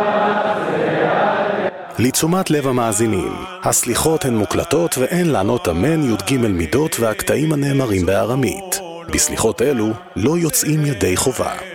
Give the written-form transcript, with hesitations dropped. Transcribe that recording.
לתשומת לב המאזינים, הסליחות הן מוקלטות ואין לענות אמן י"ג מידות והקטעים הנאמרים בארמית. בסליחות אלו לא יוצאים ידי חובה.